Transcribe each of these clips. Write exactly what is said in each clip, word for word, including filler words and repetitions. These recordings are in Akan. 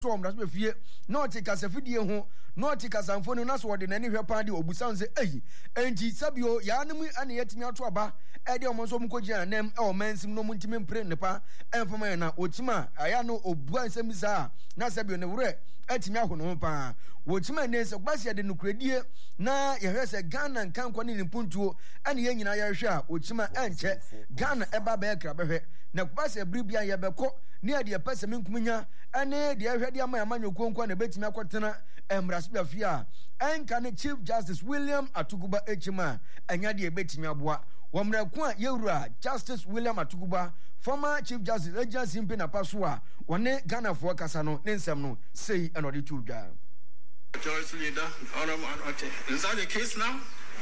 Tom that's before not take as a video ho not take as an phone na so de nani hwe pan de obusan say eh enti sabio ya anemu ane yetimi ato aba e de omo so mko gina nem e o mansim no muntimi mpre nepa enfama na ochima aya no obua nsem sa na sabio ne wure etimi ahono pa wochima ne se gbase de nukuredie na ye hwe se Ghana nkanko ne nimpuntuo ane ye nyina ye hwe a ochima enche Ghana eba ba ekra behwe na gbase bribia ye beko ne ade pese menkunya ane de hwe de ama amanyo konko na betimi akotena emrasbia fia enka ne Chief Justice William Atuguba Echima anya de betimi aboa womrako a yewura Justice William Atuguba former Chief Justice Agency Mpe na Pasua wone Ghana for kasa no ne nsem no sei enode tudwa Majority Leader Honorable Ote. Is that the case now?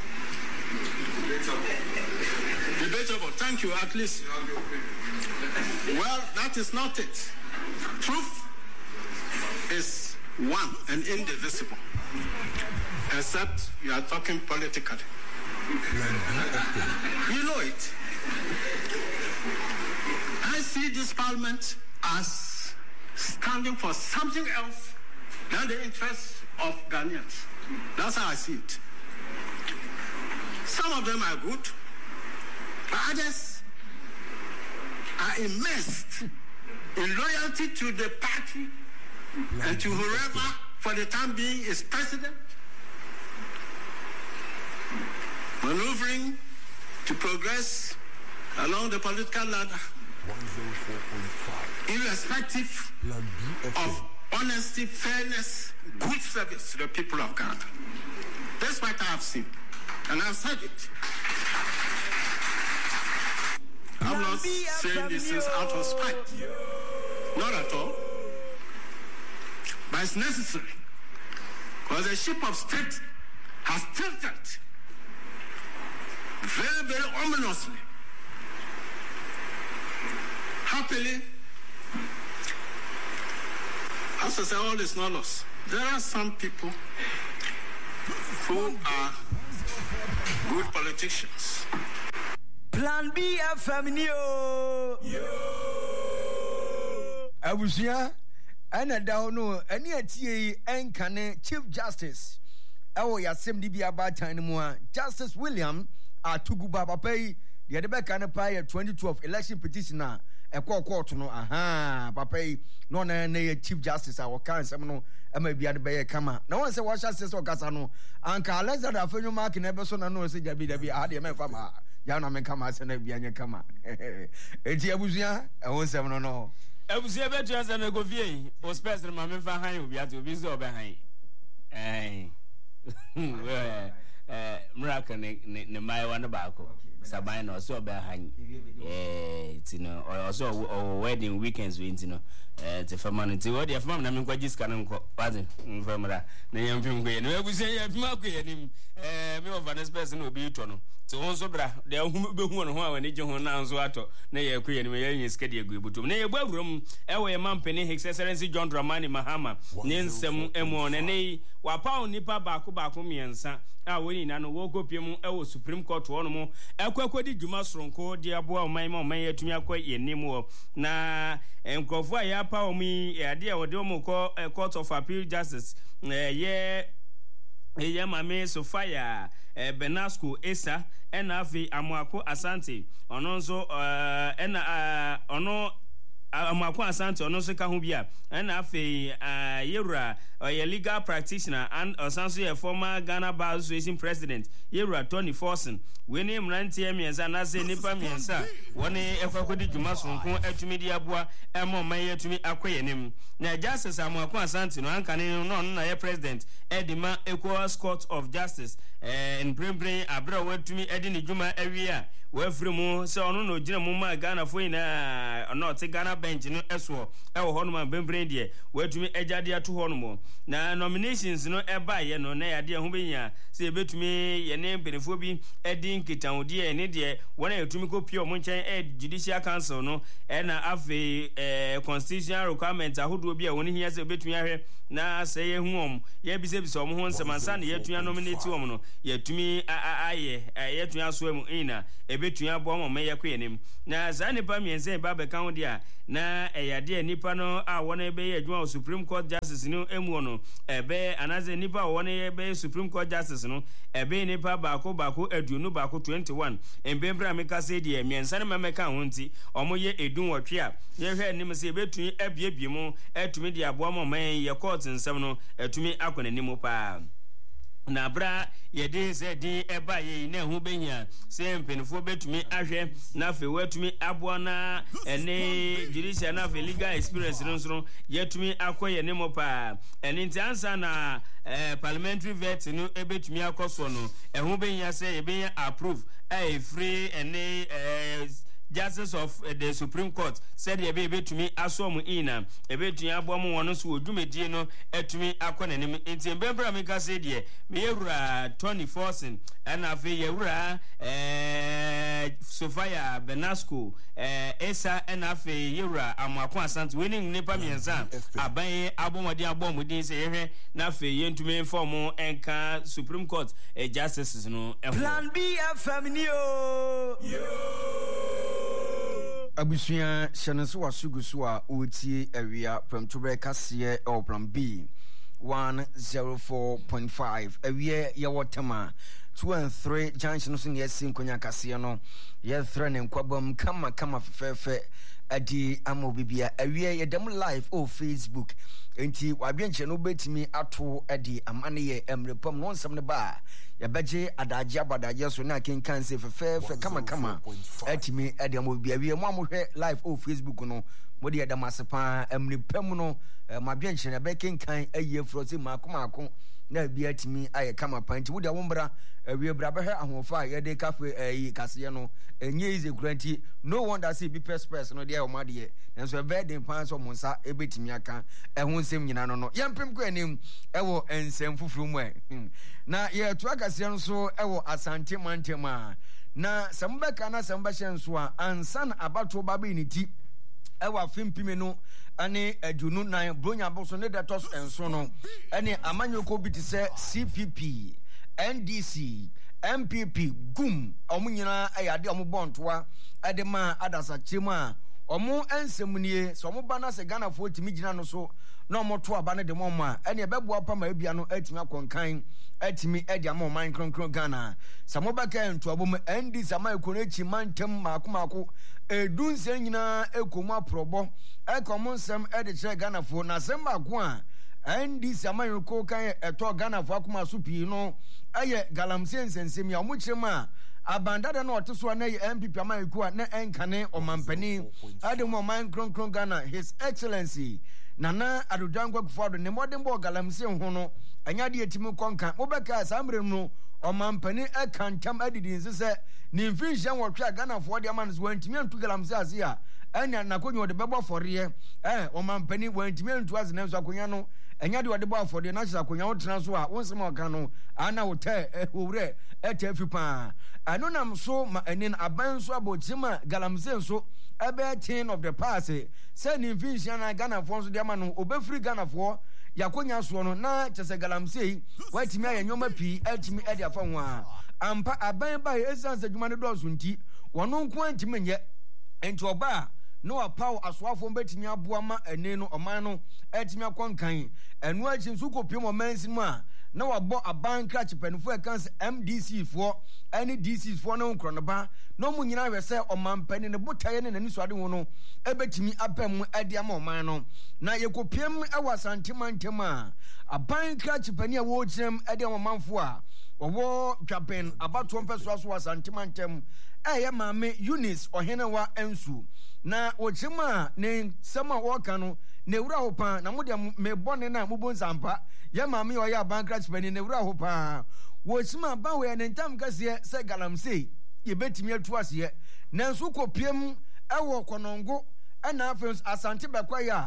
Debatable. Debatable. Thank you, at least. Well, that is not it. Truth is one and indivisible. Except you are talking politically. You know it. I see this parliament as standing for something else than the interests of Ghanaians. That's how I see it. Some of them are good, but others are immersed in loyalty to the party and to whoever for the time being is president, maneuvering to progress along the political ladder, irrespective of honesty, fairness, good service to the people of Ghana. That's what I have seen. And I've said it. I'm not saying this is out of spite. Not at all. But it's necessary. Because the ship of state has tilted very, very ominously. Happily, as I say, all is not lost. There are some people who are good politicians. Plan B F M yo. Abusia, ana dawo no, ani atie enkane Chief Justice. Ewo yasem di bia ba tan mu a Justice William Atuguba papai de de be kan pa twenty twelve election petition a ekọ court no aha papai no na na Chief Justice a wokan sem no e ma bia de be kama na won se wo sha se so kasa no anka Alexander Afenyo mark na be so na no se jabi dabi a de me fama ya na me kama se na bia nya kama enti abuzua e won sem no no abuzua be tu se na go vie o space ma me fa han obi ati obi zo be han eh eh mraka ne ne mai wa na ba ko saban na so be han eh tino also wedding weekends we tino eh te fama no ti wo de fama na me kwa jiska no nko pardon mfamra na yam fim ko ye na abusia ya fim akoye nim eh me over this person obi to no ti won so bra de hu be hu no ho a wani je ho na nso ato na ye akoye nim ye yin skedi agu ebutum na ye bu awuram e wo ye mampeni His Excellency John Dramani Mahama ne nsem emu ne ne wa paw nipa ba ko ba ko miensa a woni na no wo kopiem e wo Supreme Court wo no mo ekwakwadi djuma soronko de aboa oman ma oman yatumi akọ yenim wo na enkofo a ya pa omi ade a wode omo ko Court of Appeal Justice ye ye mame Sofia Benasco Esa enafi Amuako Asante ono nso ena ono Amuako Asante ono nso ka ho bia enafi Yewura a legal practitioner and also a former Ghana Bar Association president Yewura Tony Forson we name Rantie Miensa na se nipa miensa woni ekwakodi djuma sonko atumi di aboa emo man yatumi akoyenim na Justice Amuako Asante no anka ne no na ye president Edima Equals Court of Justice eh in Brembre abra watumi edi ne djuma awia we free mu se ono no gina mu ma Ghana fo ina no te Ghana bench no eso e wo hono ma Brembre de watumi ejade de ato ho no mo na nominations no eba ye no na ya de ho benya se betumi ye ne mpenefo bi edi nkitawode e ne de wona yetumi kopie o mo nchen e judicial council no e na afi eh constitutional requirement ahodo bi a woni hia se betumi ahwe na se ye hu om ye bi se bi so mo ho nsemansa na yetumi nominate om no yetumi aye yetumi aso mu ina e betumi abo mo me ye kɔ enim na za nipa miense ba be kan de a na eyade nipa no a wona ebe ye adwuma Supreme Court Justice no emu no ebe anaze nipa wona ebe Supreme Court Justice no ebe nipa baako baako aduonu baako twenty-one embembra meka se de miensa na memeka ho nti omo ye edun wotwe a ye hwe nim se ebetumi abiebie mu atumi de abo mo man ye court nsem no atumi akona nimu pa na bra yede se din eba ye na hu benya se mpenfo betumi ahwe na fe watumi abo na ene judicial na fe legal experience no so yetumi akoye ne mo pa ene nti ansa na eh, parliamentary vet no ebetumi akoso no ehu benya se ebenya approve eh free ene eh, Justice of uh, the Supreme Court said ye be betumi aso mu ina e betumi abo mu wono so odwumedie no etumi akona nim nti mbembra me ka said ye me yewura Tony Forson and afi yewura eh Sofia Benasco eh Esa and afi yewura Amako Asante winning nipa mienza aban abomode abomudin se yehwe na afi yentumi inform enka Supreme Court eh, justices no Plan B F M yo abusuya shanenso wasugusu a otie awia premtobre kase o plan B one oh four point five awia ye wotama two and three junction so ne sin konya kase no ye thre ne nkwabam kama kama fefefe adi amobibia awia ye dem live o Facebook enti wabienche no betimi ato adi amane ye emrepom no nsem ne ba ya beje adaje abadaje so na kenkan se fefefe kama kama etimi adi amobibia wie mo amohwe live o Facebook no modi ya damasepa emrepom no mabienche na be kenkan aye frozi makomako na bia timi aye kama panti wodi awombra awie bra be hwe ahofa ye de cafe ayi kase no enye ize kuranti no wonder say be press press no de e omade ye enso be den pan so monsa ebetimi aka ehun nsem nyina no no yempem ko anim ewo ensem fufuru mu e na ye to akase no so ewo Asante Mantema na sambeka na sambashe nso a ansan abato babe ni ti ewa fimpime no ane adunu nan bronya boso ne datos enso no ane amanyoko biti se C P P N D C M P P gum omunyina ayade omubontoa ade ma adasa chema omu ensemnie so omu bana se Ghana fo timi gina no so na omoto aba ne de moma ane ebeboa pa ma ebia no atimi akonkan atimi edi ama man kronkron Ghana samobaka ento abom N D C ama ekonechi mantem makomako edun se nyina ekomu aprobo ekomu nsem edi kire Ghana fo na semba ko a N D C ama yoko kan eto Ghana fo akoma so pii no aye galamse nsensem ya omu kirema abandada na oteso na M P P ama yoko a na enkane omampani ade mo man kronkron Ghana His Excellency Nana Adudangwa Kufuado ne modern bo galamse ho no anya de etimi konka mobeka sambre no omampani ekantam adidi nsese ni mfinhyan wotwa Ghana fo de amans wantimi antu galamse ase a anya nakonyo de bebo foriye eh omampani wantimi antu ase na nso akonya no anya de wode bo afode na hisa akonya wotena so a wonsem aka no ana wote owure etafi pa ano nam so ma anin aban so abochima galamse nso ebe ten of the past say ni mfinhyan na Ghana fo nso de amano obefri Ghana fo yakonya so no na chese galamse watimi ayanyoma pi atimi ade afa ho a ampa aban ba esanse dwuma ne do so nti wono nko antimi nye enti oba no apaw asoafo betimi aboa ma ene no oman no atimi akonkan enu achi nso kopiem omansin mu a na wabo aban krach penfo ekanse M D C fo ani D C fo no nkrono ba no mu nyina hwe se omampani ne botaye ne nani so ade ho no ebetimi abam ade ama oman no na yekopiem ewa Asante Mantema aban krach pani a wo kyerem ade omanfo a wo twapen abato mpeso aso Asante Mantem eye maame Eunice Ohenewa ensu na ochima ne sama woka no ne wura hopa na mode me bone na mubo nsampa ye maame oya aban krach pani ne wura hopa wochima ba we ne ntam kase se galamse ye betimi atu ase nanso kopiem ewo konongo ana afens Asante bekwaya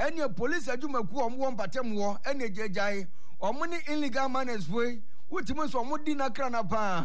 any police adwumaku omwo mpatemwo ene jejai omni illegal manners way wotimo so omodi na kra na pa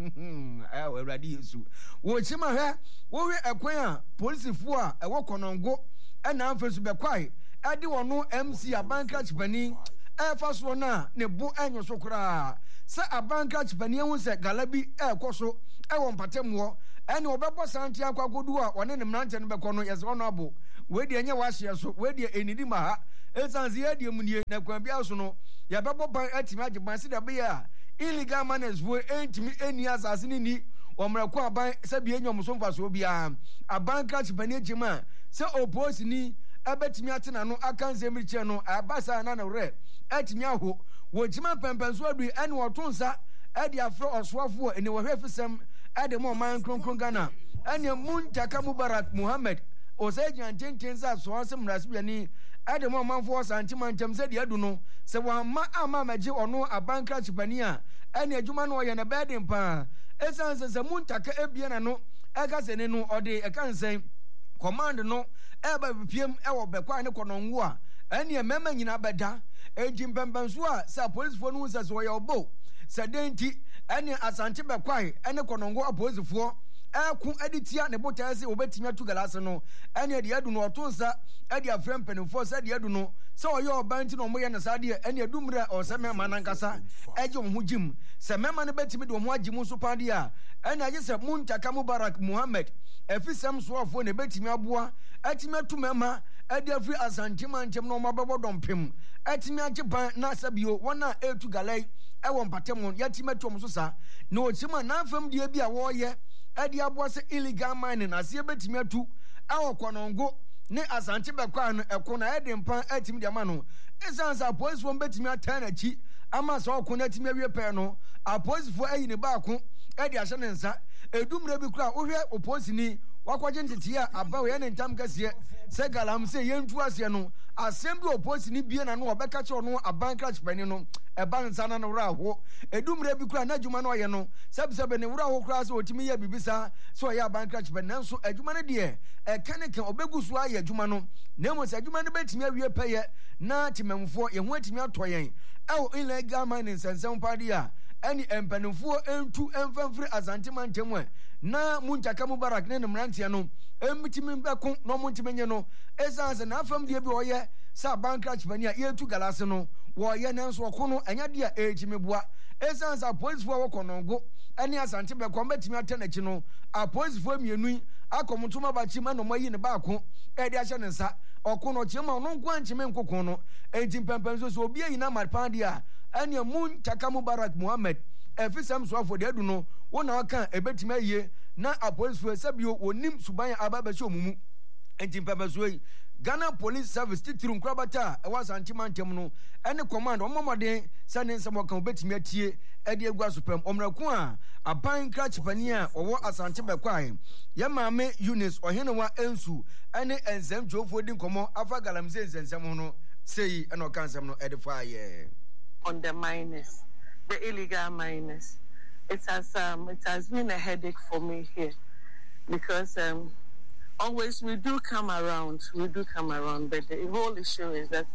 eh awurade Yesu wo chima hwe wo hwe ekwan a police fu a ewo konongo ena amfesu bekwai ade wono M C abanka chipani e fa so na ne bo enyo so kra se abanka chipani hu se galabi e koso e wo mpatemwo ene obebo santi akwagodu a one ne mrante no bekono yese wono abo we de enye wahye so we de enidi ma ha esanze ye de munie na kwan bia so no ya bebo ban atimi agiban se da be ya illegal manners wo entimi eni asase ni ni omrako aban se bia enyom so mfa so bia aban kra chipani agima se opose ni abetimi atena no akanze miriche no abasa na na re atimi aho wo gima pempenso adu ene wotonsa ade afro oswafo ene wo hwefisem ade mo man kronkron Ghana ene Muntaka Mubarak Muhammad osejan tenten sa so asem rasbiani ade mo manfo santima ntem se de adu no se wa ma ama maje ono abankra chipani a ene adwuma no ye na bedin pa esanse se Muntaka ebie na no ega se ne no ode e kan sen command no eba bipiem e wo bekwa ne kononwo a ene mema nyina beda ejim pempenso a sa police fo no se so ye obo se denti ene asante bekwai ene konongo aposifo eku editia ne botase obetimi atu galase no ene de adu no otonsa ede afrem penifo se de adu no se oye obanti no moye na sade ene adumre o se mema nankasa eje wo hujim se mema ne betimi de wo agimu so pade a ene age se Muntaka Mubarak Muhammad efisem so afo ne betimi aboa atimi atu mema ede afri asante mantem no mabebo dompem atimi age ban na sabio wona etu galai ewo mpatemon yatimi atu omso sa na ochima na afam de bia wo ye ade aboa se illegal mining na se betimi atu awo konongo ne asante bekwa no eko na ede mpan atimi de ma no esansa police won betimi atana chi ama so okon atimi awie pe no apolice fo ayi ne ba ko ede ahye ne nsa edumre bi kura ohwe oposi ni wakwaje ntetia aba we ne ntam kase se galam se yentu ase no asem bi oposi ni bie na no obeka che no abankra chipani no eba nsa na no wura ho edumre bi kura na adwuma no ye no sebsebe ne wura ho kura se otimi ya bibisa so ya abankra chipani nanso adwuma ne de e kaneke obegusu aye adwuma no nemo se adwuma ne betimi awie peye na timemfo ye ho atimi atoyen ewo illegal mining sensem padi a eni empanifo entu emfanfri azantima ntemwe na Muntaka Mubarak ne mrantia no emtimi mbeko no muntimenye no esanse na afam de bi oye sa bankra chipani a yetu galase no wo ye nanso okono anya de a ejimi boa esanse police fo wo konongo eni asante be ko betimi atenachi no a police fo mienu akomutuma ba chima no mayi ne ba ko e de ahye ne nsa okono chima no nko anchime nkoko no ejim pempenso so obi ayi na marpandi a eni Muntaka Mubarak Muhammad efisem so afo de adu no wona aka ebetimi aye na apolice sabio onim suban ababashi omumu ejim pempenso yi Ghana Police Service titiru nkrabata e wasanti mantem no ene command omomode sane nsemo kan obetimi atie ede egua supem omraku a aban kra chipani a owo asante bekwai ye maame Eunice ohenewa ensu ene ensem jofo di nkomo afa galamze ensem no sei ene okansem no ede fa ye on the miners, the illegal miners. It has um it has been a headache for me here because um always we do come around, we do come around, but the whole issue is that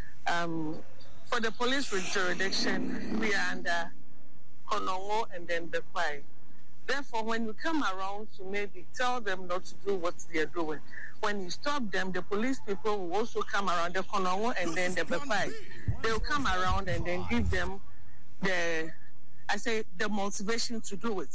um, for the police with jurisdiction, we are under Konongo and then Bekwai. Therefore, when you come around to maybe tell them not to do what they are doing, when you stop them, the police people will also come around, the Konongo and then the Bekwai. They will come around and then give them the, I say, the motivation to do it.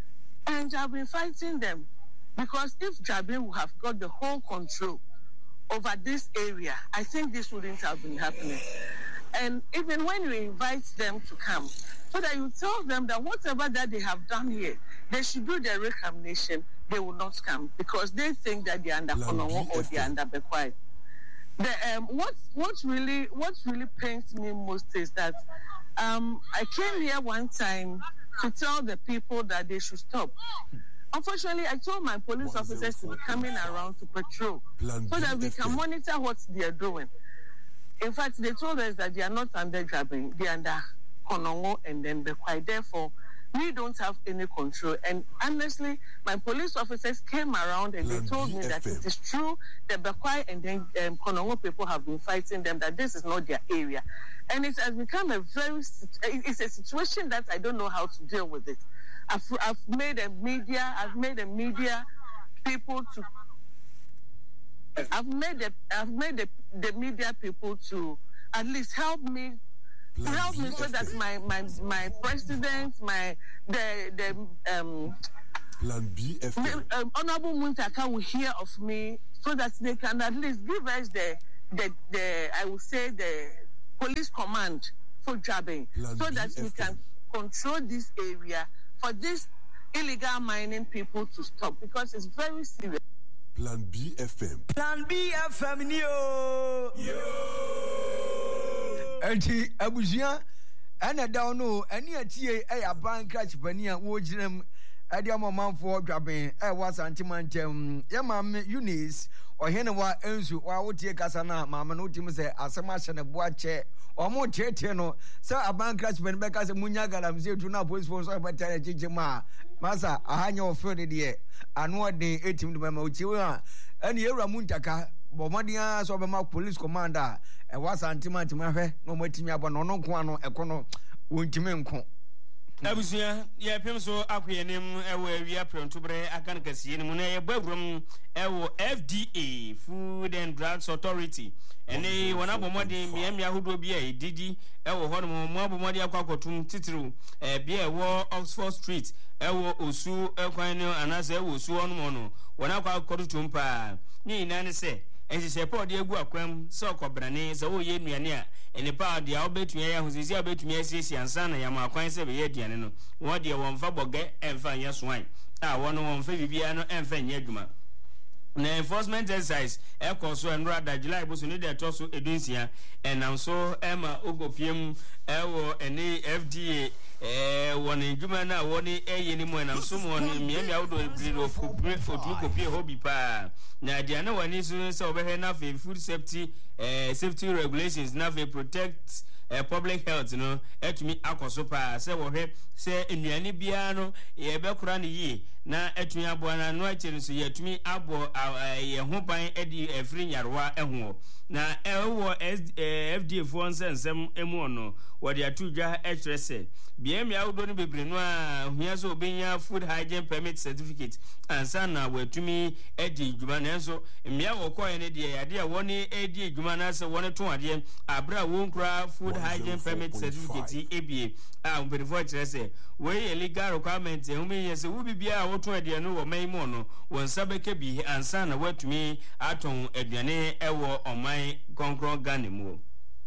And I've been fighting them. Because if Jabin would have got the whole control over this area, I think this wouldn't have been happening. And even when you invite them to come, so that you tell them that whatever that they have done here, they should do their reclamation, they will not come because they think that they're under Konongo or they're under Bekwai. The, um, what, what, really, what really pains me most is that um, I came here one time to tell the people that they should stop. Unfortunately, I told my police officers to be coming around to patrol so that we can monitor what they are doing. In fact, they told us that they are not under Jabin, they are under Konongo and then Bekwai. Therefore, we don't have any control. And honestly, my police officers came around and they told me that it is true that Bekwai and then um, Konongo people have been fighting them, that this is not their area. And it has become a very, it's a situation that I don't know how to deal with it. I've, I've made a media, I've made a media people to, I've made the, I've made the, the media people to at least help me help me so that my my my president, my the the um Plan B F M. Um, Honorable Muntaka will hear of me so that they can at least give us the the the I will say the police command for Jabbing, so that we can control this area for these illegal mining people to stop, because it's very serious. Plan B F M. Plan B F M yo. Yo. Enti abuzia ana down no ani atie e ya ban crash pania wo girem ade amomanfo dwaben e wasantimantem ya mamme Eunice ohene wa ensu wa wotie kasa na mamme no tim se asema hye ne boache omo tete no se aban crash pen be kasa munya garam se tu na police force so betare jijima masa ahanya ofre de de anu de etim de mama uchi wa ani ewra Muntaka bomodia so be ma police commander e wasantima tim ahwe no matimi abo no no nko ano ekono wontimi nko abusia ye pem so akwenem ewo awia prontobre akan kasiye mu na ye bagrum ewo F D A Food and Drugs Authority ene wona bomode miamia hodo bia edidi ewo hono mo abomode akwakotum titiru e bia ewo Oxford Street ewo osu ekwan no anase ewo osu hono no wona akwakotum pa ni nane se ense se pod egu akwam se okobrane se wo ye nuane a ene pa de a obetumi ya hosisi obetumi asiesie ansa na yama akwan se be ye diane no wo de wonfa boge emfa nya soan a wono wonfa bibia no emfa nya adwuma na enforcement exercise e koso enra da July bo so ne de toso edunsia enam so ema ogopiem ewo ene F D A eh woni dwuma na woni eye ni mo enam so mo ni miamia wodo ebiro kopre otu kopie hobi pa na dia na wani so se obehe na food safety eh safety regulations na ve protect uh, public health no etumi akoso pa se wo hwe se enuane bia no ye be kura ne yi na etumi abo na no akere so ye etumi abo ye ho ban edi efri nyarwa eho na ewo F D A fo nsensem emu no wo de atudwa ekirese bia mi awdo no bebre no a hua so obenya food hygiene permit certificate ansa na wetumi edi djuma na enso mia wo koye ne de ade a woni edi djuma na se woni to ade abra wo nkura food hygiene permit certificate ebie a umperifo ekirese we legal requirement e humi yese wo bibia a wo to ade no wo mai mo no won sabeke bi ansa na wetumi aton aduane ewo oman konkron Ghana mu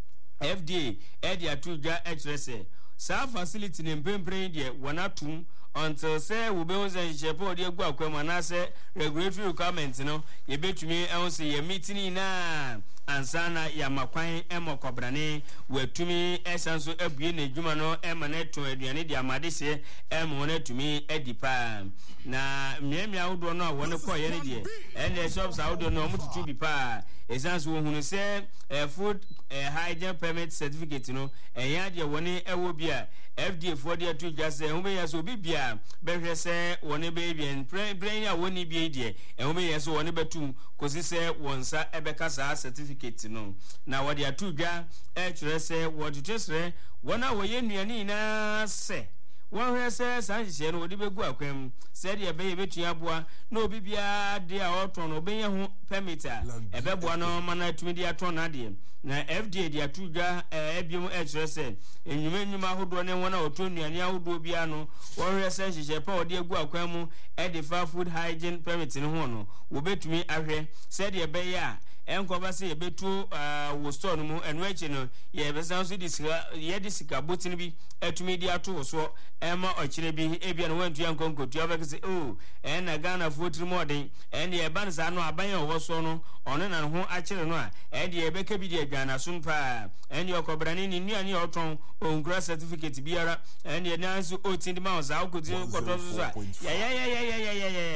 F D A edi atudwa ekirese sa facility ne mpempren de wanatum until say we be on shepo de gu akwama na say regulatory requirements no ye betumi ehun say ye meeting na ansana ya makwan emokobrane watumi esanso abue na djuma no emane to aduane de amade se emo na tumi edipa na miamia wodo no a woni koye ne de ene shops wodo no mututu bi pa esanso wo hunu say food hygiene permit certificate no eya de woni ewo bia F D A for the to just say home yes obi bia behwe say woni be bien brain ya woni bia de home yes woni betum kosi say wonsa ebeka sa certificate no na wodi atudwa e kire say wodi tesre wona woye nuani na se won hwe say sanhye no wodi begu akwam say de be betu aboa na obi bia de a oton no be ho permiter ebeboa no mana tumi de aton na de na F D A de atudwa ebiom e kire say enyuma enyuma hodo ne wona oton nuani ahodo bia no won hwe say hye pa wodi egu akwam e de fa food hygiene permit no ho no wo betumi ahwe say de be ya enkoba se yebetu wo store no mu enu eche no ye besan so disika ye disika botin bi etumi di ato so ema okire bi ebia no wantu yankonkotu abekese oh en na Ghana fotri modern en ye ban sa no aban wo so no ono na ho akire no a en ye beka bi di adwana so mpa en ye okobrani ni nuani oton onkura certificate biara en ye nanso otin di ma o za okoti koto so ya ya ya ya ya ya ya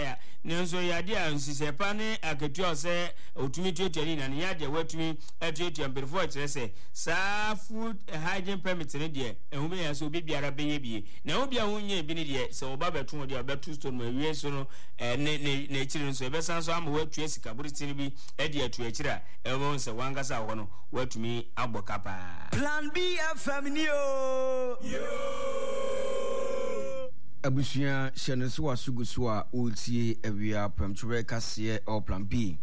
ne nso yade a nsise pa ne aketua se otumi tuatua na ne yade watumi atuatua mperfo kire se sa food hygiene permit ne de ehumi ya so bibiara benye bie na obi a wonye bi ne de se oba beto de obeto stone ma wie so no ne ne ne kire nso ebe san so ama watua sika buritini bi e de atua kire e won se wangasa ho no watumi abokapa Plan B F M ni o yo abusia shenenso asuguso a otie awia pamtwe kase o Plan B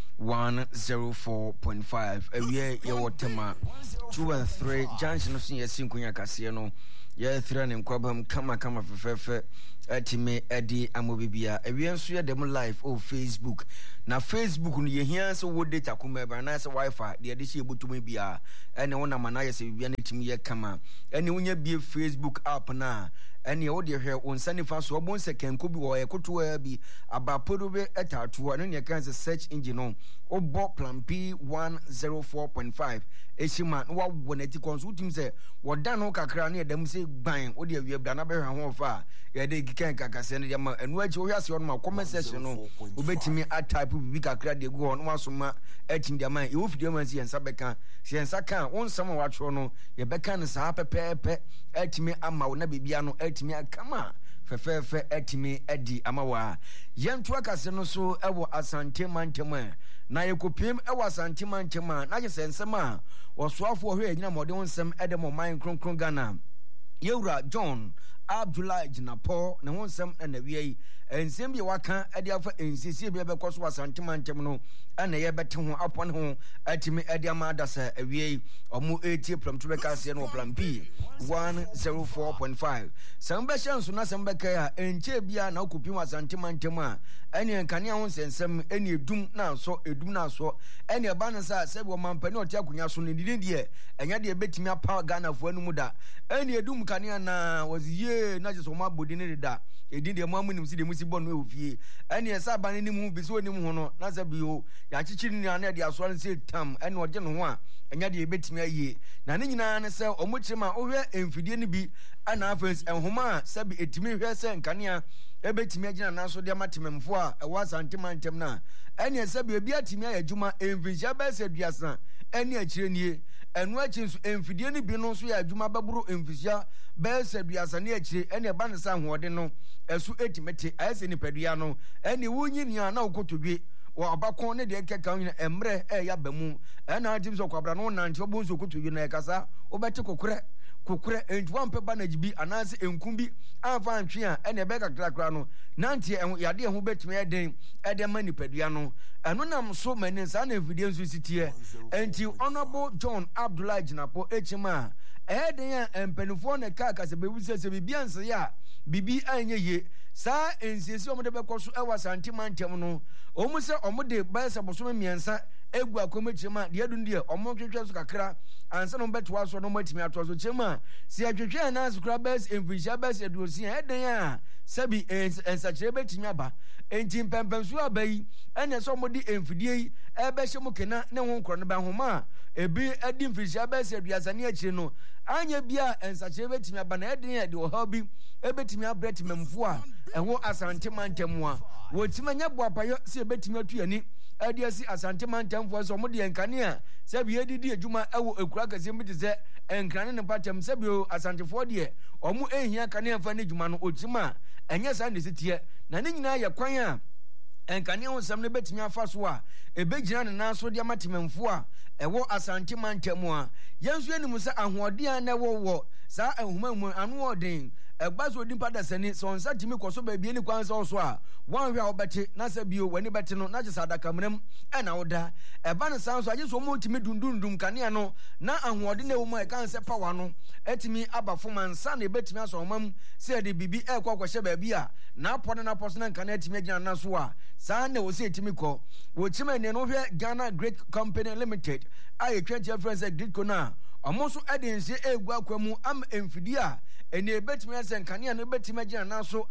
one oh four point five awia ye wotema two and three junction no sin yesin kunya kase no ye thra ne nkwabam kama kama fefefe atime edi amobibia awia nso ye dem live o Facebook na Facebook no ye hia so wo data kuma ba na se wifi de de she botumi bia ene wona mana ye se bibia ne timi ye kama ene wonya bie Facebook app na ene wo de hwe onsani fa so obon se kenko bi wo ye kotoa bi abapodo be etatu ene ne kan se search engine no obo Plan B one oh four point five eshima no wa wonati consulting se wo dan no kakra na edam se gban wo de awia bra na be hwa ho fa ye de kikan kakase ne ma enu achi wo hwase no ma comment section no obetimi atype bi kakra de go no masoma atim de man e wo fidie man se yensa beka se yensa kan won sama wa tro no ye beka ne sa pepepe atimi ama wo na bibia no atimi akama fefefe atimi adi ama wa yento akase no so ewo asante mantema na yekopiem ewo asante mantema na je sensema wosoafo hwe nyina mode wonsem ede mo man kronkron Ghana Yewura John Abdullah Jinapo na wonsem na wiei ensem bi waka ade afa ensisi bi be koso asante mantem no ana ye bete ho apon ho atimi ade amada sa awiei omo eighty from tubeka no Plan B one oh four point five samba shanso na samba kaya enche bia na okupi asante mantem a ene nkane ho sensem ene edum na so edum na so ene ba na sa sebi o mampani oti akunya so ne dide de enya de betimi apa Ghana fo anu mu da ene edum kane na waziye na je so ma bodi ne da edi de mo amunim si de musi bonu ofie ene esa ba ne nimu bi so nimu ho no na sa bi o ya chichiri ni na de aso an se tam ene oje no ho a enya de betimi aye na ne nyina ne se omochima ohwe emfidie ne bi ana afens enhoma sabi etimi hwe se nkanea ebetimi agina na so de amatememfo a ewa asante mantem na ene sabi ebi atimi ayadwuma emfinja ba se duasa ene akire nie enu achi nso emfidie ne bi no so ya adwuma baburu emfisia ba se duasa ne akire ene ba ne sa hoode no esu etimete ayese ni padua no ene wunyi ni na okotodwe wa abakon ne de keka nyina emre e ya bamu ena atim so kwabra no nante obunso okotodwe na ekasa obete kokore kokure entwa mpe banaji bi anase enkumbi anfa antwe a ene be kakrakra no nante yade ho betime eden ede mani padua no eno nam so mani sa na video nso sitie enti honorable John Abdullah Jinapo echima eden ya empenufo ne kaka se bewuse se bibianse ya bibi anye ye sa ensisi omode bekoso ewa santi mantem no omuse omode baisa boso miensa egu akomechima de adun de omotwetwe so kakra ansa no beto aso no matimi ato so chema si atwetwe na asukra bas emfisha bas eduosi eden a sabi ensachire betimi aba enti mpempemsu abai ene so omode emfidie ebe hye mukena ne ho nkro ne ba homa ebi adi mfisha bas eduasane akire no anya bia ensachire betimi aba na eden a de ohabi ebetimi abreti memfo a eho asante mantem a wotima nya boapayo si ebetimi atu ani adiasi asante mantamfo so mo de enkane a sabi edidi adwuma ewo ekura kase mi de se enkane ne patem sabi o asantefo de omo ehia kane afa ne adwuma no otima enya sa ne sitie na ne nyina ye kwan a enkane ho sam ne betimi afa so a ebegina ne na so de amatememfo a ewo asante mantem a yenso enimu se ahoode a na wo wo sa ahuma mu anu odin egbaso dimpa da sani so nsa timi koso ba bie ni kwan so so a wan hwe a obete na sa bio wani bete no na gisa adaka mrem e na woda eba ne san so age so mo timi dundundum kane no na ahoode na wo mo e kan se power no etimi abafo mansa na ebetimi aso mam se de bibi e kwa kwahye ba bia na apode na poso na kane etimi agina na so a sa na wo se etimi ko wo chima ne no hwe Ghana Great Company Limited aye twenty friends Great Kona omo so edense egu akwamu am emfidi a ene ebetimi ase nkane no ebetimi agina na so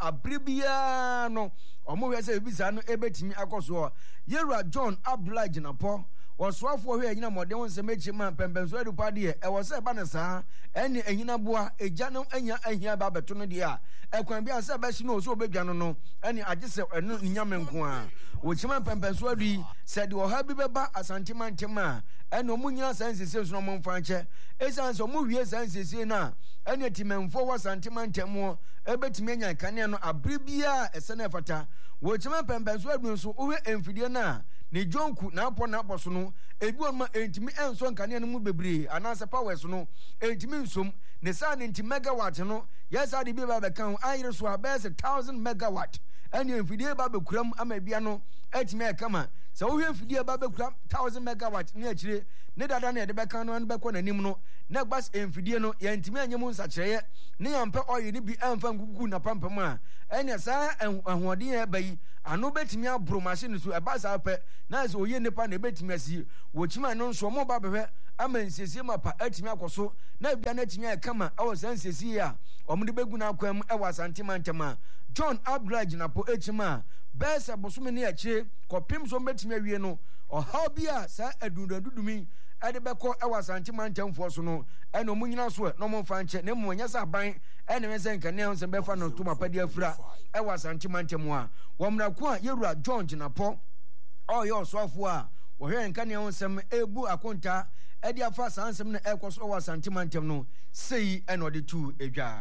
abribia no omo hwe se ebisa no ebetimi akoso Yewura John Abdullah Jinapo wɔsoafo hwɛ anyina mɔden wo nsɛm akyi ma pɛmpɛnso adupa deɛ ɛwɔ sɛ ɛba ne saa ɛne anyina boa agya no anya ahia ba bɛto no deɛ a ɛkwan bi a sɛ ɛbɛhye no ɔsɛ ɔbɛdwa no no ɛne agye sɛ ɛno nyame nko a wɔkyima pɛmpɛnso adu yi sɛ de ɔha bi bɛba asantemantam a ɛne ɔmo nyina saa nsiesie so no ɔmo mfa nkyɛ ɛsiane sɛ ɔmo wie saa nsiesie no a ɛne timamfoɔ wɔ asantemantam hɔ ɛbɛtumi anya kanea no abere biara ɛsɛ no ɛfata wɔkyima pɛmpɛnso adu nso wohwɛ mfidie no a ne jonku na apɔ na apɔ so no ebi wɔn ma entimi enso nkanea no mu bebree anaasɛ powers no entimi nsom ne saa ne nti megawatt no yɛsa de bi ba bɛka ho ayere so abɛɛsɛ one thousand megawatt ɛne mfidie ba bɛkuram ama bia no etimi ɛkama sɛ wohwɛ mfidie ba bɛkura one thousand megawatt ne akyire ne dada na yɛde bɛka no no bɛkɔ n'anim no na gbas mfidie no yɛntimi anya mu nsakyerɛyɛ ne yɛmpɛ ɔyɛ ne bi ɛmfa nkuku na pampam a ɛne saa ahoɔden yɛ ba yi ano betimi abro machine so ɛba saa pɛ na sɛ oye nipa na betimi asi wɔkyima no nso mo ba bɛhwɛ ama nsiesie mapa atimi akɔso na bia na atimi akama ɛwɔ saa nsiesie a ɔmo de begu na akwam ɛwɔ asantema ntama John Abdullah Jinapo echima bɛsɛ bosome ne akyire kɔpem so betimi awie no ɔhaw bi a saa adundadudumi ɛde bɛkɔ ɛwɔ asantema ntamfoɔ so no ɛna ɔmo nyina so na ɔmo mfa nkyɛ na emu anya sɛ aban ɛna mɛ sɛ nkanea nsɛm bɛfa no to mapadi afura ɛwɔ asantema ntam a wɔmrako a yɛwura John Jinapo ɔyɛ ɔsoafo a wɔhwɛ nkanea nsɛm ebu akonta ɛde afa saa nsɛm na ɛkɔ so ɛwɔ asantema ntam no sei ɛna ɔde tu edwa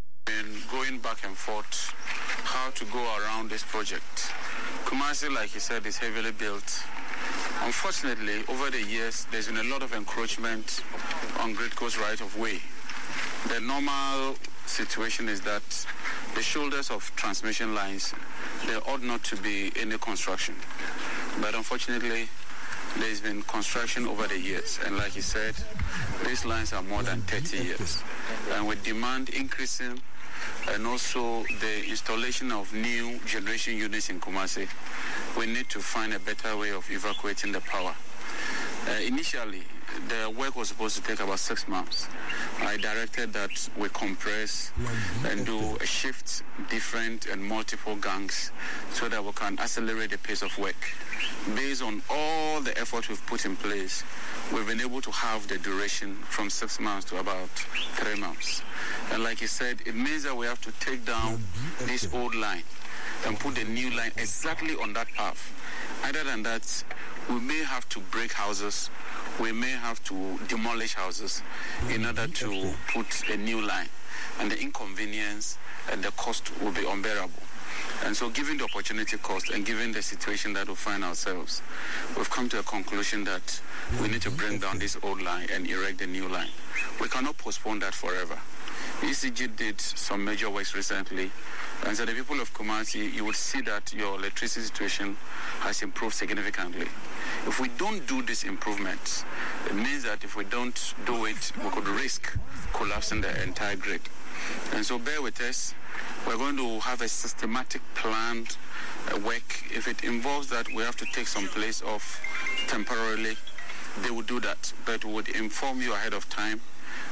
and going back and forth how to go around this project. Kumasi, like he said, is heavily built. Unfortunately, over the years, there's been a lot of encroachment on Great Coast right of way. The normal situation is that the shoulders of transmission lines, there ought not to be any construction. But unfortunately, there's been construction over the years. And like he said, these lines are more than thirty years. And with demand increasing, and also the installation of new generation units in Kumasi, we need to find a better way of evacuating the power. Uh, initially, the work was supposed to take about six months. I directed that we compress and do a shift, different and multiple gangs, so that we can accelerate the pace of work. Based on all the effort we've put in place, we've been able to halve the duration from six months to about three months. And like he said, it means that we have to take down this old line and put the new line exactly on that path. Other than that, we may have to break houses, we may have to demolish houses in order to put a new line. And the inconvenience and the cost will be unbearable. And so given the opportunity cost and given the situation that we find ourselves, we've come to a conclusion that we need to bring down this old line and erect a new line. We cannot postpone that forever. E C G did some major works recently, and so the people of Kumasi, you will see that your electricity situation has improved significantly. If we don't do these improvements, it means that if we don't do it, we could risk collapsing the entire grid. And so bear with us. We're going to have a systematic planned uh, work. If it involves that we have to take some place off temporarily, they will do that. But we would inform you ahead of time.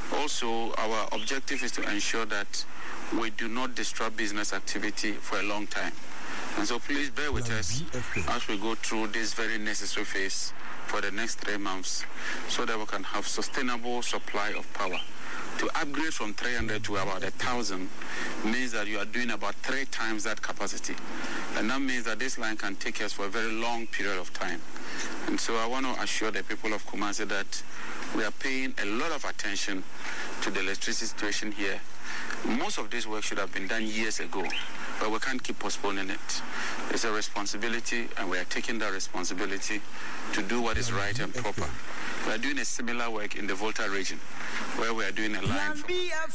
Also, our objective is to ensure that we do not disrupt business activity for a long time. And so please bear with us as we go through this very necessary phase for the next three months so that we can have sustainable supply of power. To upgrade from three hundred to about one thousand means that you are doing about three times that capacity. And that means that this line can take us for a very long period of time. And so I want to assure the people of Kumasi that we are paying a lot of attention to the electricity situation here. Most of this work should have been done years ago, but we can't keep postponing it. It's a responsibility, and we are taking that responsibility to do what is right and proper. We are doing a similar work in the Volta region, where we are doing a line from...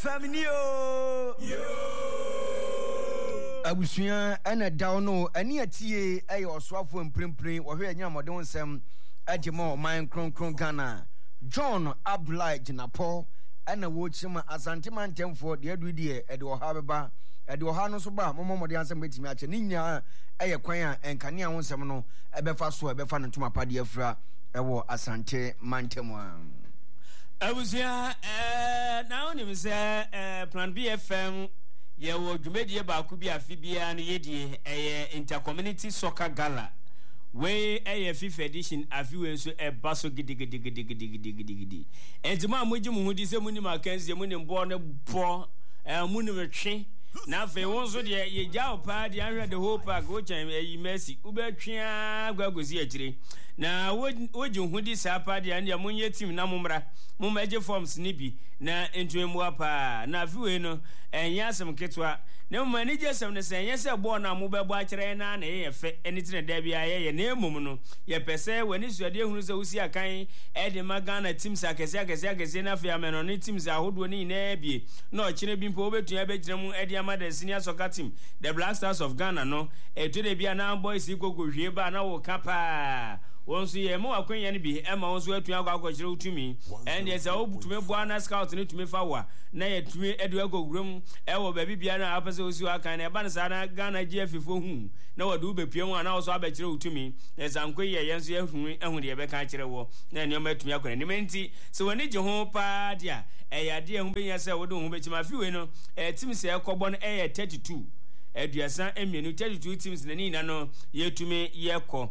Abusua ana dawno ani atie ayi oswafo mprempren wo hwe anya modon nsem adimo man kron kron Ghana John Abdullah Jinapo ana wo chima asantema ntemfo de adu die e de oha beba e de oha no so ba momomode ansem betimi ache ni nya eye kwan a enkane a wonsem no e befa so e befa no ntoma pade afura e wo asante mantemu Abusua eh na oni me se eh Plan B F M ye wo dwumedie ba ku bi afi bia no yedie eye intercommunity soccer gala we a fifth edition afi we so e baso gidi gidi gidi gidi gidi gidi gidi entima moji mu hudi se muni makanzi muni mbo ne bo eh muni metwe na fe won so de ye ja opa de anhwe the whole park wo chan yi mercy ubetwea gwagozi akire na woji hudi sa pa de an ya munye team na mumra mumaje forms ni bi na entwemu apa na afi we no enya asem ketwa na mani jesem ne se enya se bo na mo bebo akire na na ye fe enitine da bia ye ye na emum no ye pese wani suade hunu se usi akan e de magana teams akese akese akese na fe ameno ne teams ahodo ni na bie na okire bi mpo obetua be gire mu e de amada senior soccer team the Black Stars of Ghana no e to de bia na boys ikogo hwie ba na wo kapa wonso ye mo akwanya ne bi e ma wonso atua akwa akwakyere utumi and yes a obutume boa na scout ne tumi fa wa na ye tumi edu agogrum e wo ba bibia na apese osi aka na e ba na sa na Ghana G F fo hu na wadu be pie mu na wo so abakyere utumi e zanko ye yenso ye hu ehu de be ka kyere wo na ne o matumi akwa ne menti so woni je ho pa dia e ya de hu be nya se wo do hu be chima fi we no e team se e kɔbɔ no e thirty-two eduasa emienu thirty-two teams na ni na no ye tumi ye kɔ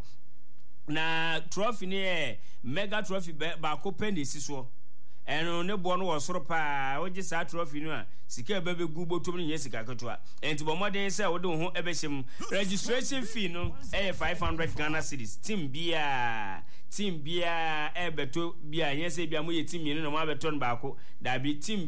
na trophy ne mega trophy ba ko pendi siso eno ne bo no wosoro pa oje sa trophy no a sika ba be gu botom ne sika ketwa enti bo modern say wo de ho ebehim registration fee no e five hundred Ghana cedis team bia team bia e beto bia yese bia mo ye team ni no mo abeto no ba ko da bi team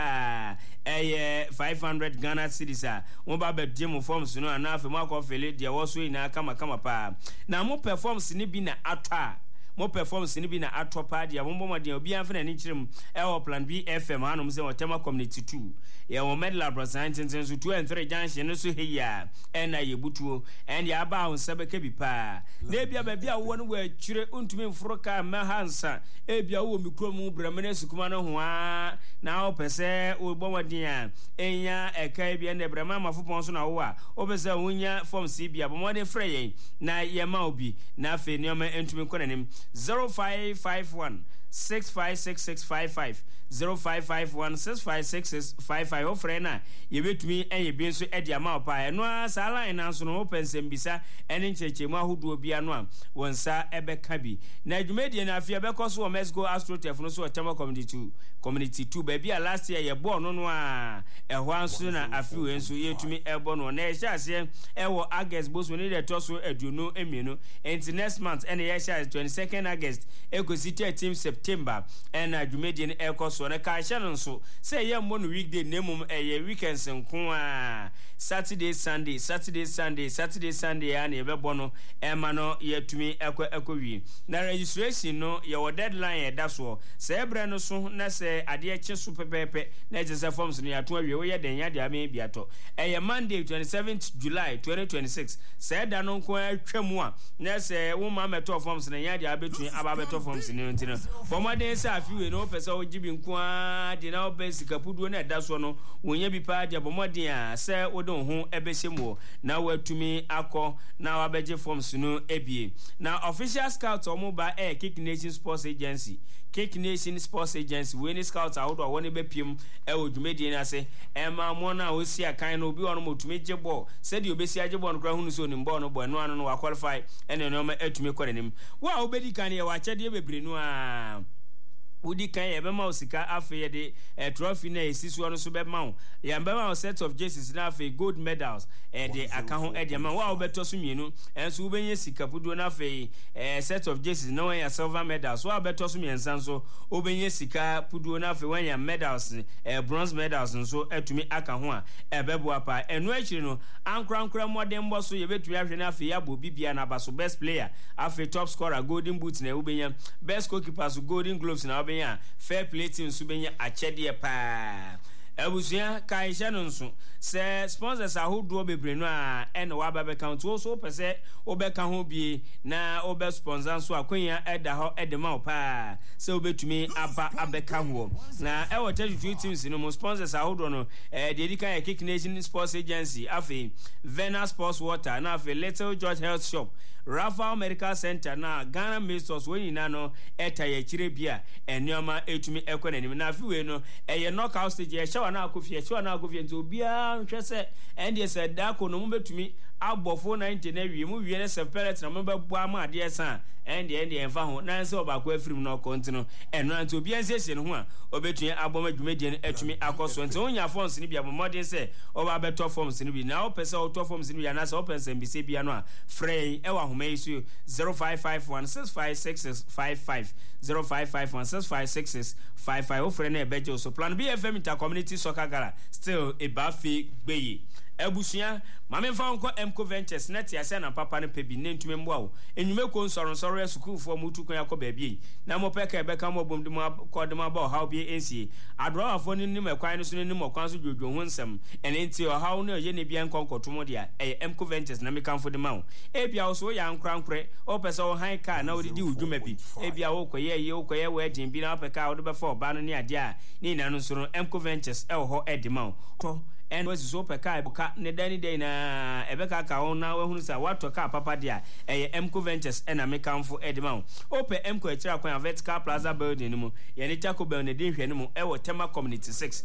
bia e five hundred Ghana cedis a mo ba be gym forms no ana afa mo akọ fele de wo so ina kama kama pa na mo performance ni bi na atwa mo performance ni bi na atopa dia mo bomode obi anfa na ni kirem e wo Plan B F M anom se Otema community two ye wo medal representing so two and three junction so heya e na ye butuo and ya ba on sebeke bi pa na bia ba bia wo no wa kire untumi mforoka ma hansa e bia wo mikrom bramene sukuma no ho a na wo pese wo bomode a enya eka bia na brama mafopon so na wo a wo pese wonya form C bia bomode frɛ ye na ye ma obi na afi ne o ma entumi konanim zero five five one six five six six five five zero five five one six five six six five five ofre na ye betumi enye bi nso e dia ma opa eno a sa line na nso no pensem bisa ene ncheche mu ahodo bia no a wonsa ebeka bi na adwumedie na afia bekoso o Mesgo Astrotef no so Otema community two community two ba bia last year ye bo no no a ehwa nso na afiwe nso ye tumi ebo no na e sha ase e wo August boso ni de toso aduno emienu enti next month ene ye sha twenty-second August egosi thirteenth September and adwumedie ne ekoso na ka sha no nso say ye mo no weekday nemum eye weekends nko a Saturday Sunday Saturday Sunday Saturday Sunday ya na ye bebo no e ma no ye tumi ekọ ekọwi na registration no ye wo deadline e da so se ebre no so na se ade eche so pepepe na ejese forms no ya to awie wo ye den ya de ame biato e ye Monday twenty-seventh July twenty twenty-six se da no nko atwam a na se wo ma meto forms na ya de abetun aba beto forms no ntino bomade se afiwe no pese wo gibi nko a de na obesika puduo na da so no wonya bi pa de bomade a se wo don ho ebehemu na watumi akọ na wabeje forms no ebie na official scout omo ba e Kick Nation Sports Agency Kick Nation Sports Agency we ni scout ahodo a woni bepiem e odwumedie na se e ma mo na osi akan no obi wono motumi jebo se de obesi ajebo no kra hunu so ni mbo no bo no ano no wa qualify ene no ma etumi korenim wa obedi kan ye wa chede bebre no a udi kan ye be ma osika afi de e trophy na esisu no so be ma ye be ma set of jerseys na afi gold medals e de aka ho e de ma wa obeto so mienu enso wo benye sika pudo na afi e set of jerseys na wan ya silver medals wa obeto so miensan so wo benye sika pudo na afi wan ya medals e bronze medals nso etumi aka ho a e bebo apa eno akiri no ankrankra modern boss so ye betumi ahwe na afi ya bo bibia na baso best player afi top scorer golden boot na wo benya best goalkeeper so golden gloves na benya fair play team so benya achede pa abusia kaisha no nso se sponsors ahodo bebre no a ene wa ba be count wo so pese obeka ho bi na obe sponsor so akwanya eda ho edema pa se obetumi aba abeka ho na e wo thirty-two teams no mo sponsors ahodo no eh dedika ya Kick Nation Sports Agency afi Vena Sports Water na afi Little George Health Shop Rafael Medical Center na Ghana Masters we nyina no eta ya kire bia enioma etumi ekọ nanim na afi we no eye knockout stage e sure na akofie sure na akofie nti obia nhwe se end yes da ko no mo betumi abofo ninety na wie mu wie ne separate na mo bebo ama ade san end end enfa ho na se obako afirim na okontino eno anti obia nsiesie no ho a obetumi aboma dwumadie no atumi akoso nti onya phones ni bia modern se oba beto forms ni bi na opese auto forms ni bia na se opese mbise bia no a frey e wa homa isu zero five five one six five six six five five zero five five one six five six six five five o frey na ebeje so Plan B F M inter community soccer gala still e ba fi gbeye Ebusia, Mammy found Emco Ventures, net Yasan and Papa and Pebi, named to Membo, and you make one sorrow sorry school for Mutuko baby. Now, Mopeka become boom the mob, called them about how be N C. I draw a phone in him a quietness in him or council you do one some, and into how no Jenny Bian Concord to Modia, a Emco Ventures, Nami come for the mount. Abia also young crown cray, opus all high car, now the do, do maybe. Abia Oka, ye, Oka, wedding, been up a cow before Banania Dia, Nina, no sooner Emco Ventures, El Ho Edimount. And was so per car, ne danny day na Ebeka Kaona, who say what to car papa dear, a Emco Ventures and a make for Edmount. Open Emco a Vertical Plaza building, Yanitaco Bernadine, Ewo Tema Community six.